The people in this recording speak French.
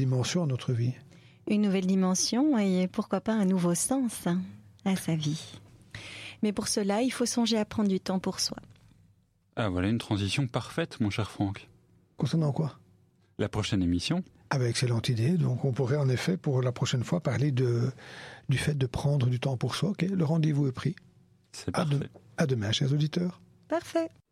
dimension à notre vie. Une nouvelle dimension et pourquoi pas un nouveau sens à sa vie. Mais pour cela, il faut songer à prendre du temps pour soi. Ah, voilà une transition parfaite, mon cher Franck. Concernant quoi? La prochaine émission? Ah ben, excellente idée. Donc on pourrait en effet pour la prochaine fois parler du fait de prendre du temps pour soi. Ok, le rendez-vous est pris. C'est parfait. À demain, chers auditeurs. Parfait.